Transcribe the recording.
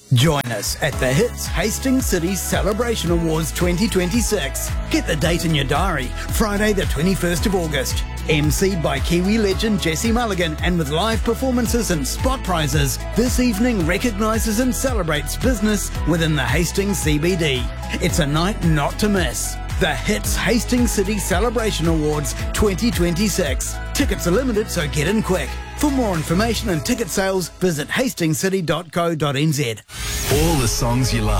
Join us at the Hits Hastings City Celebration Awards 2026. Get the date in your diary, Friday the 21st of August. MC'd by Kiwi legend Jesse Mulligan, and with live performances and spot prizes, this evening recognises and celebrates business within the Hastings CBD. It's a night not to miss. The Hits Hastings City Celebration Awards 2026. Tickets are limited, so get in quick. For more information and ticket sales, visit hastingscity.co.nz. All the songs you love.